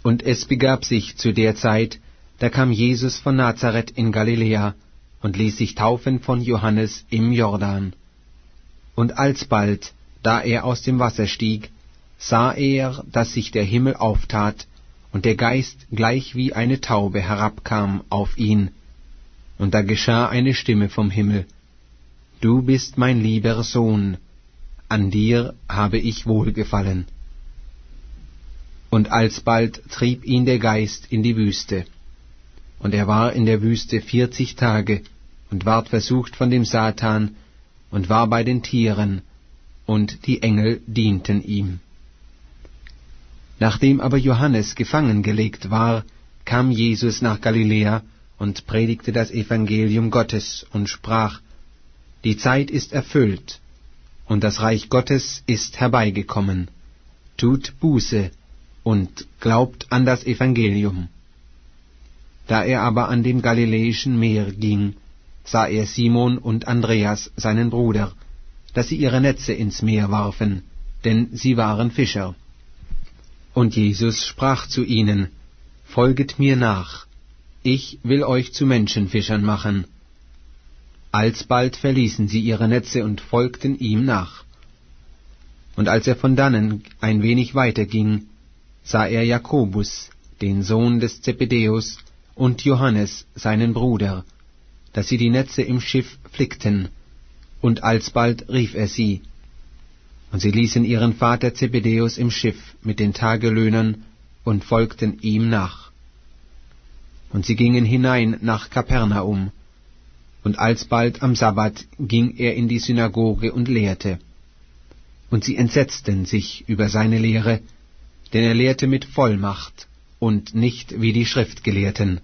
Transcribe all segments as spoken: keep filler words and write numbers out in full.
Und es begab sich zu der Zeit, da kam Jesus von Nazareth in Galiläa und ließ sich taufen von Johannes im Jordan. Und alsbald, da er aus dem Wasser stieg, sah er, dass sich der Himmel auftat, und der Geist gleich wie eine Taube herabkam auf ihn. Und da geschah eine Stimme vom Himmel: Du bist mein lieber Sohn, an dir habe ich wohlgefallen. Und alsbald trieb ihn der Geist in die Wüste. Und er war in der Wüste vierzig Tage und ward versucht von dem Satan und war bei den Tieren, und die Engel dienten ihm. Nachdem aber Johannes gefangen gelegt war, kam Jesus nach Galiläa und predigte das Evangelium Gottes und sprach: Die Zeit ist erfüllt, und das Reich Gottes ist herbeigekommen. Tut Buße und glaubt an das Evangelium. Da er aber an dem Galiläischen Meer ging, sah er Simon und Andreas, seinen Bruder, dass sie ihre Netze ins Meer warfen, denn sie waren Fischer. Und Jesus sprach zu ihnen: Folget mir nach, ich will euch zu Menschenfischern machen. Alsbald verließen sie ihre Netze und folgten ihm nach. Und als er von dannen ein wenig weiter ging, sah er Jakobus, den Sohn des Zebedäus, und Johannes, seinen Bruder, dass sie die Netze im Schiff flickten, und alsbald rief er sie. Und sie ließen ihren Vater Zebedäus im Schiff mit den Tagelöhnern und folgten ihm nach. Und sie gingen hinein nach Kapernaum, und alsbald am Sabbat ging er in die Synagoge und lehrte. Und sie entsetzten sich über seine Lehre, denn er lehrte mit Vollmacht und nicht wie die Schriftgelehrten.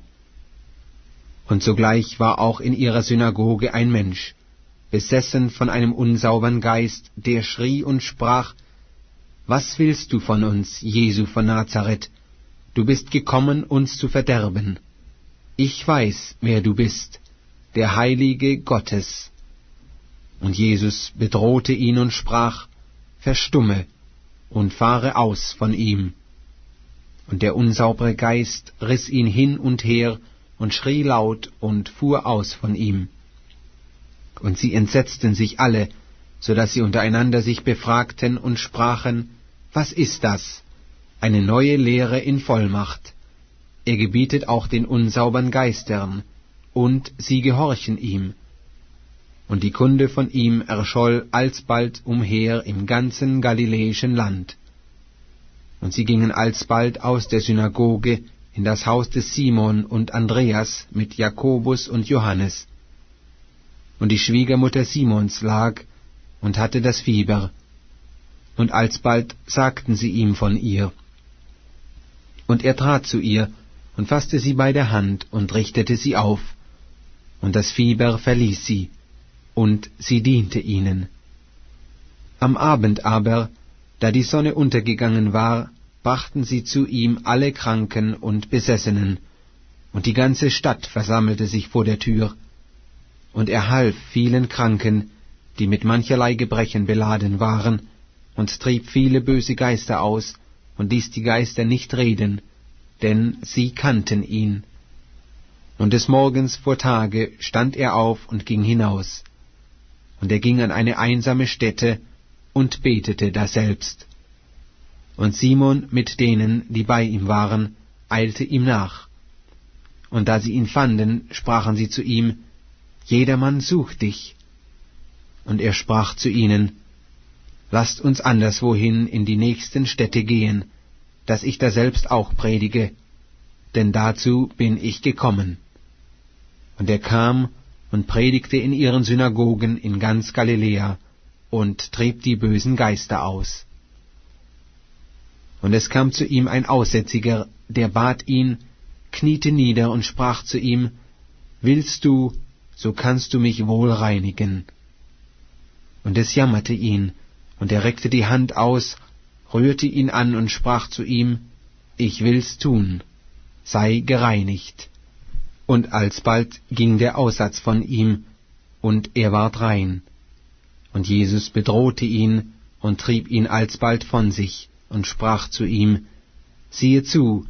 Und sogleich war auch in ihrer Synagoge ein Mensch, besessen von einem unsaubern Geist, der schrie und sprach: Was willst du von uns, Jesu von Nazareth? Du bist gekommen, uns zu verderben. Ich weiß, wer du bist, der Heilige Gottes. Und Jesus bedrohte ihn und sprach: Verstumme und fahre aus von ihm. Und der unsaubere Geist riss ihn hin und her und schrie laut und fuhr aus von ihm. Und sie entsetzten sich alle, so dass sie untereinander sich befragten und sprachen: Was ist das? Eine neue Lehre in Vollmacht. Er gebietet auch den unsaubern Geistern, und sie gehorchen ihm. Und die Kunde von ihm erscholl alsbald umher im ganzen galiläischen Land. Und sie gingen alsbald aus der Synagoge in das Haus des Simon und Andreas mit Jakobus und Johannes. Und die Schwiegermutter Simons lag und hatte das Fieber, und alsbald sagten sie ihm von ihr. Und er trat zu ihr und faßte sie bei der Hand und richtete sie auf, und das Fieber verließ sie, und sie diente ihnen. Am Abend aber, da die Sonne untergegangen war, brachten sie zu ihm alle Kranken und Besessenen, und die ganze Stadt versammelte sich vor der Tür. Und er half vielen Kranken, die mit mancherlei Gebrechen beladen waren, und trieb viele böse Geister aus, und ließ die Geister nicht reden, denn sie kannten ihn. Und des Morgens vor Tage stand er auf und ging hinaus. Und er ging an eine einsame Stätte und betete daselbst. Und Simon mit denen, die bei ihm waren, eilte ihm nach. Und da sie ihn fanden, sprachen sie zu ihm: Jedermann sucht dich. Und er sprach zu ihnen: Lasst uns anderswohin in die nächsten Städte gehen, dass ich daselbst auch predige, denn dazu bin ich gekommen. Und er kam und predigte in ihren Synagogen in ganz Galiläa und trieb die bösen Geister aus. Und es kam zu ihm ein Aussätziger, der bat ihn, kniete nieder und sprach zu ihm: Willst du, so kannst du mich wohl reinigen. Und es jammerte ihn, und er reckte die Hand aus, rührte ihn an und sprach zu ihm: Ich will's tun, sei gereinigt. Und alsbald ging der Aussatz von ihm, und er ward rein. Und Jesus bedrohte ihn und trieb ihn alsbald von sich und sprach zu ihm: Siehe zu,